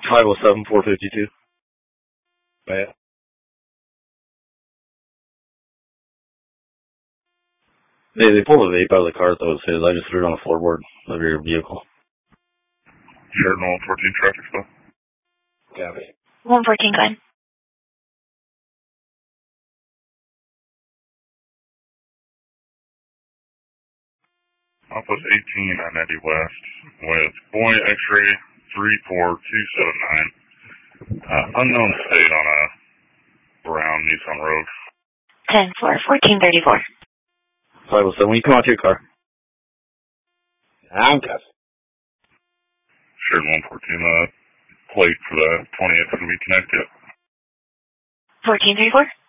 507 452. Yeah. They pulled a vape out of the car, though it says I just threw it on the floorboard of your vehicle. Sheridan 114 traffic stop. Copy. 114, go ahead. Office 18 on 90 West with Boy X-ray 34279. Unknown state on a brown Nissan Rogue. 10-4, 1434. 507, when you come out to your car. I'm cuffed. Sheridan 114, plate for the 20th will be connected. 1434.